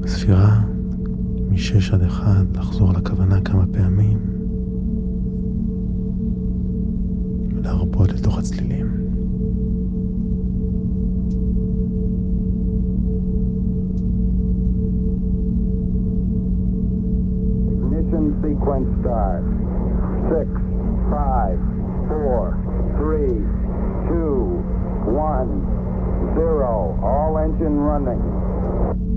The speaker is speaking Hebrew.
ספירה מ-6 עד 1, לחזור לכוונה כמה פעמים, להרפות לתוך הצלילים. Ignition sequence start. 6, 5, 4, 3, 2, 1, 0. All engine running.